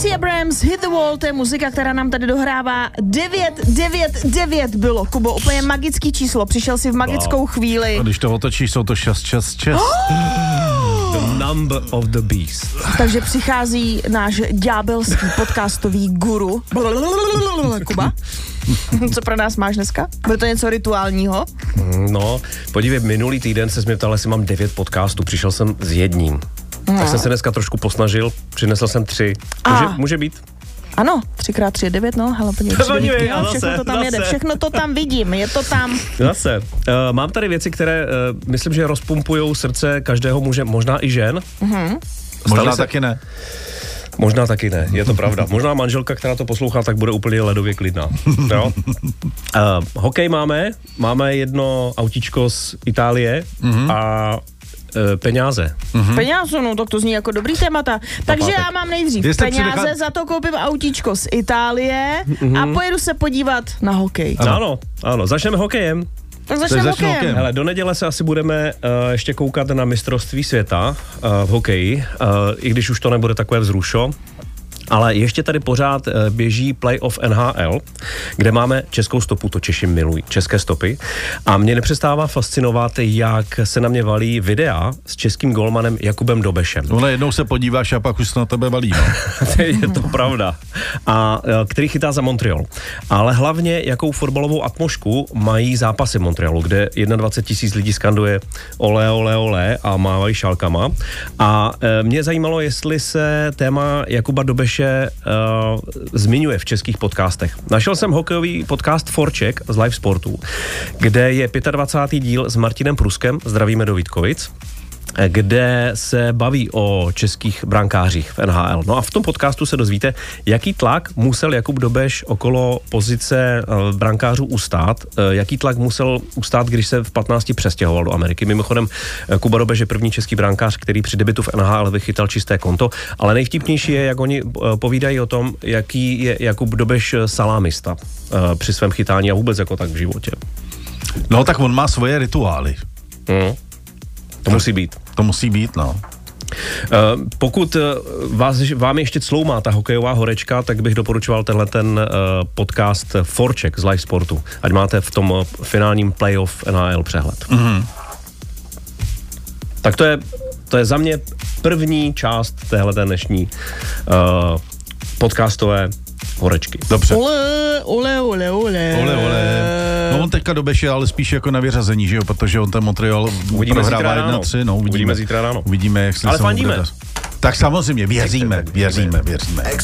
Stacey Abrams, Hit the Wall, to je muzika, která nám tady dohrává 999 bylo, Kubo, úplně magický číslo, přišel si v magickou chvíli. A když to otočíš, jsou to 666. The number of the beast. Takže přichází náš ďábelský podcastový guru. Kuba, co pro nás máš dneska? Bude to něco rituálního? No, podívej, minulý týden se mě ptal, jestli mám 9 podcastů, přišel jsem s jedním. Tak jsem se dneska trošku posnažil, přinesl jsem 3. Může být? Ano, 3x3 je 9, no, hele, podívej, všechno to tam jede, všechno to tam vidím, je to tam. Zase, mám tady věci, které myslím, že rozpumpujou srdce každého muže, možná i žen. Možná taky ne. Možná taky ne, je to pravda. Možná manželka, která to poslouchá, tak bude úplně ledově klidná. Jo? Hokej máme jedno autíčko z Itálie a peníze. Peníze, no, tak to zní jako dobrý témata. Takže já mám nejdřív peníze, za to koupím autíčko z Itálie a pojedu se podívat na hokej. Ano, začneme hokejem. Tak začneme hokejem. Hele, do neděle se asi budeme ještě koukat na mistrovství světa v hokeji, i když už to nebude takové vzrušo. Ale ještě tady pořád běží playoff NHL, kde máme českou stopu, to Češi milují, české stopy. A mě nepřestává fascinovat, jak se na mě valí videa s českým golmanem Jakubem Dobešem. No, jednou se podíváš a pak už se na tebe valí, no. Je to pravda. A který chytá za Montreal. Ale hlavně, jakou fotbalovou atmosféru mají zápasy v Montrealu, kde 21 000 lidí skanduje ole, ole, ole a mávají šálkama. A mě zajímalo, jestli se téma Jakuba Dobeše zmiňuje v českých podcastech. Našel jsem hokejový podcast Forček z Live Sportu, kde je 25. díl s Martinem Pruskem, zdravíme do Vítkovic, kde se baví o českých brankářích v NHL. No a v tom podcastu se dozvíte, jaký tlak musel Jakub Dobeš okolo pozice brankářů ustát, jaký tlak musel ustát, když se v 15 přestěhoval do Ameriky. Mimochodem, Kuba Dobeš je první český brankář, který při debutu v NHL vychytal čisté konto, ale nejvtipnější je, jak oni povídají o tom, jaký je Jakub Dobeš salámista při svém chytání a vůbec jako tak v životě. No tak on má svoje rituály. To musí být. To musí být, no. Pokud vám ještě cloumá ta hokejová horečka, tak bych doporučoval ten podcast Forček z Live Sportu, ať máte v tom finálním playoff NHL přehled. Tak to je za mě první část téhleté dnešní podcastové horečky. Dobře. Ole. No on teďka Dobeš je ale spíš jako na vyřazení, že jo, protože on ten Montreal prohrává 1-3, no uvidíme zítra ráno. Uvidíme, jak se ale fandíme. Tak samozřejmě, věříme.